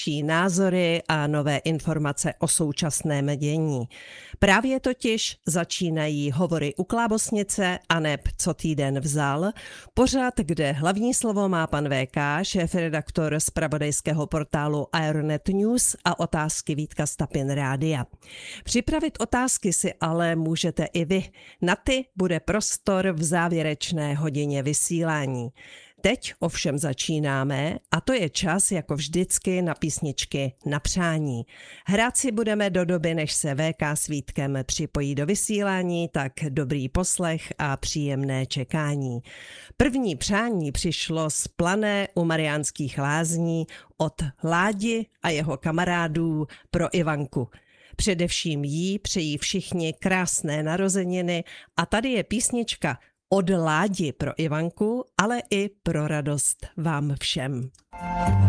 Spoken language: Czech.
názory a nové informace o současném dění. Právě totiž začínají hovory u Klábosnice aneb Co týden vzal, pořad, kde hlavní slovo má pan VK, šéfredaktor zpravodajského portálu Aeronet News a otázky Vítka Stapin Rádia. Připravit otázky si ale můžete i vy. Na ty bude prostor v závěrečné hodině vysílání. Teď ovšem začínáme a to je čas jako vždycky na písničky na přání. Hrát si budeme do doby, než se VK s Vítkem připojí do vysílání, tak dobrý poslech a příjemné čekání. První přání přišlo z Plané u Mariánských Lázní od Ládi a jeho kamarádů pro Ivanku. Především jí přejí všichni krásné narozeniny a tady je písnička od Ládi pro Ivanku, ale i pro radost vám všem.